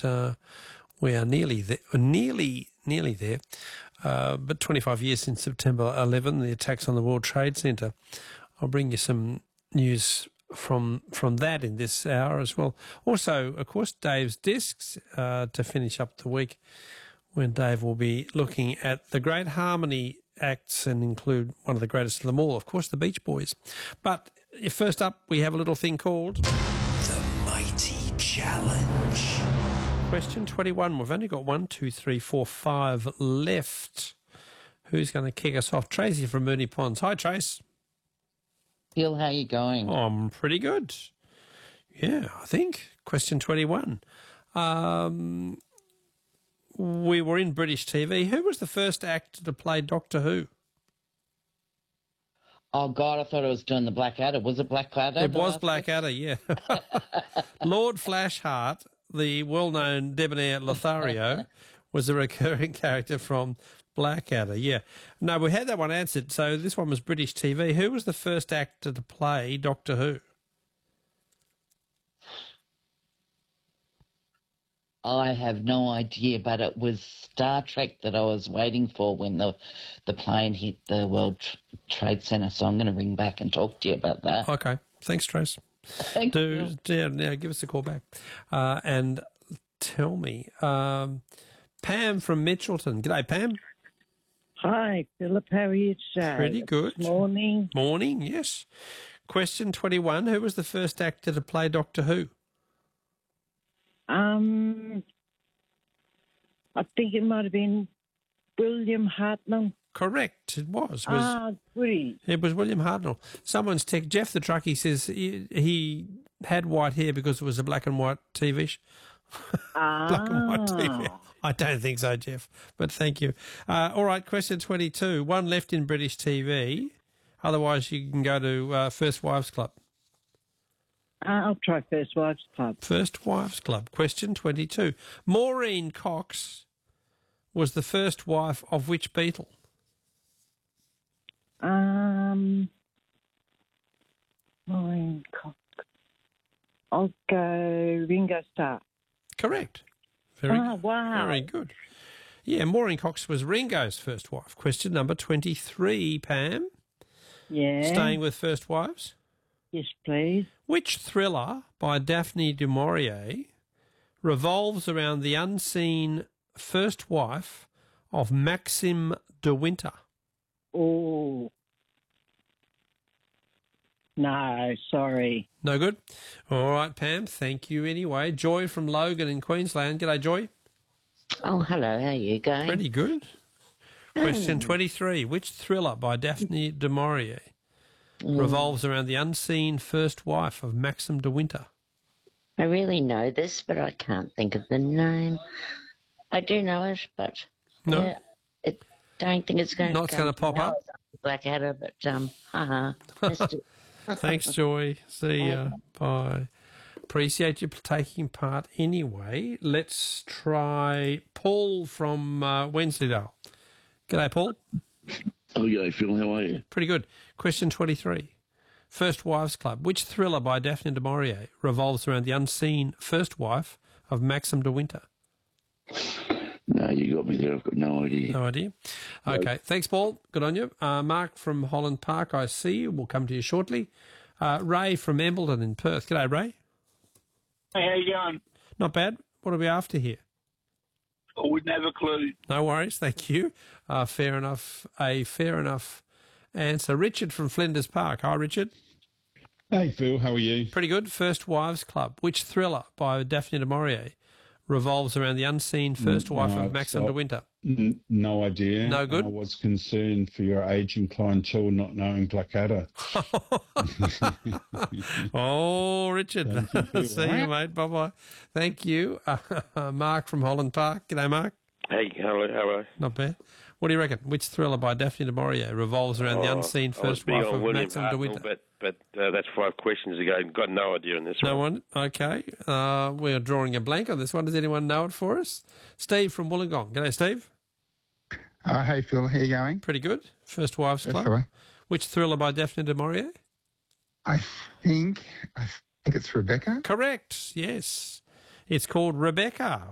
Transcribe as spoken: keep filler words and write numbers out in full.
but uh, we are nearly there, nearly, nearly there. Uh, but twenty-five years since September eleventh, the attacks on the World Trade Center. I'll bring you some news from from that in this hour as well. Also, of course, Dave's Discs uh, to finish up the week, when Dave will be looking at the great harmony acts and include one of the greatest of them all, of course, the Beach Boys. But first up, we have a little thing called The Mighty Challenge. Question twenty-one. We've only got one, two, three, four, five left. Who's going to kick us off? Tracy from Moonee Ponds. Hi, Trace. Phil, how you going? Oh, I'm pretty good. Yeah, I think. Question twenty-one. Um, we were in British T V. Who was the first actor to play Doctor Who? Oh, God, I thought I was doing the Blackadder. Was it Blackadder? It was Blackadder, yeah. Lord Flashheart, the well-known debonair Lothario, was a recurring character from Blackadder, yeah. No, we had that one answered. So this one was British T V. Who was the first actor to play Doctor Who? I have no idea, but it was Star Trek that I was waiting for when the the plane hit the World Tr- Trade Center. So I'm going to ring back and talk to you about that. Okay. Thanks, Trace. Thank Do, you. yeah, now give us a call back. Uh, and tell me, um, Pam from Mitchelton. G'day, Pam. Hi, Philip. How are you today? Pretty good. This morning. Morning, yes. Question twenty-one. Who was the first actor to play Doctor Who? Um, I think it might have been William Hartnell. Correct, it was. It was Ah, good. It was William Hartnell. Someone's text, Jeff the truckie says he, he had white hair because it was a black and white T V. Ah. Black and white T V. I don't think so, Jeff, but thank you. Uh, all right, question twenty-two. One left in British T V. Otherwise, you can go to uh, First Wives Club. Uh, I'll try First Wives Club. First Wives Club. Question twenty-two. Maureen Cox was the first wife of which Beatle? Um, Maureen Cox. I'll go Ringo Starr. Correct. Very, Oh, wow. Very good. Yeah, Maureen Cox was Ringo's first wife. Question number twenty-three, Pam. Yeah. Staying with first wives. Yes, please. Which thriller by Daphne du Maurier revolves around the unseen first wife of Maxim de Winter? Oh. No, sorry. No good? All right, Pam, thank you anyway. Joy from Logan in Queensland. G'day, Joy. Oh, hello. How are you going? Pretty good. Question twenty-three. Which thriller by Daphne du Maurier Mm. revolves around the unseen first wife of Maxim de Winter? I really know this, but I can't think of the name. I do know it, but No? yeah, it, don't think it's going Not to gonna pop up? Blackadder, but um, haha. Missed it. Thanks, Joy. See ya. Bye. Appreciate you taking part anyway. Let's try Paul from uh, Wensleydale. G'day, Paul. Oh, yeah, Phil, how are you? Pretty good. Question twenty-three. First Wives Club. Which thriller by Daphne du Maurier revolves around the unseen first wife of Maxim de Winter? No, you got me there. I've got no idea. No idea. Okay. Thanks, Paul. Good on you. Uh, Mark from Holland Park, I see you. We'll come to you shortly. Uh, Ray from Embleton in Perth. G'day, Ray. Hey, how you going? Not bad. What are we after here? I wouldn't have a clue. No worries. Thank you. Uh, fair enough. A fair enough answer. Richard from Flinders Park. Hi, Richard. Hey, Phil. How are you? Pretty good. First Wives Club. Which thriller by Daphne du Maurier revolves around the unseen first Mm, wife no, of Maxim stop. de Winter? N- no idea. No good? I was concerned for your aging clientele not knowing Blackadder. Oh, Richard. Thank you, See you, mate. Bye-bye. Thank you. Uh, Mark from Holland Park. G'day, Mark. Hey, hello, how are you? Not bad. What do you reckon? Which thriller by Daphne du Maurier revolves around the Oh, unseen I was first big wife on of William Maxim de Hartnell, Winter? But, but uh, that's five questions ago. Got no idea on this No one. one? Okay. Uh, we're drawing a blank on this one. Does anyone know it for us? Steve from Wollongong. G'day, Steve. Uh, hey, Phil. How you going? Pretty good. First Wives That's Club. all right. Which thriller by Daphne du Maurier? I think I think it's Rebecca. Correct. Yes. It's called Rebecca.